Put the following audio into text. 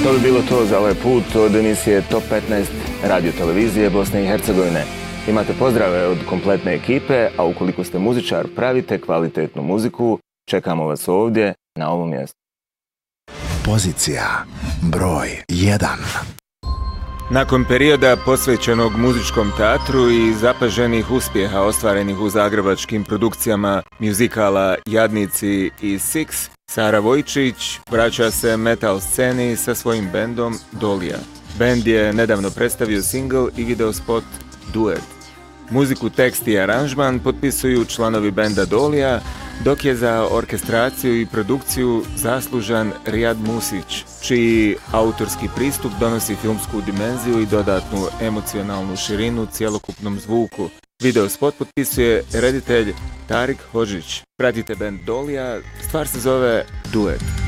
To bi bilo to za ovaj put od emisije Top 15 radio televizije Bosne i Hercegovine. Imate pozdrave od kompletne ekipe, a ukoliko ste muzičar, pravite kvalitetnu muziku, čekamo vas ovdje na ovom mjestu. Pozicija broj 1. Nakon perioda posvećenog muzičkom teatru i zapaženih uspjeha ostvarenih u zagrebačkim produkcijama muzikala Jadnici i Six, Sara Vojčić vraća se metal sceni sa svojim bendom Dolija. Bend je nedavno predstavio single i videospot Duet. Muziku, tekst i aranžman potpisuju članovi benda Dolija, dok je za orkestraciju i produkciju zaslužan Rijad Musić, čiji autorski pristup donosi filmsku dimenziju i dodatnu emocionalnu širinu cjelokupnom zvuku. Videospot potpisuje reditelj Tarik Hodžić. Pratite bend Dolija, stvar se zove Duet.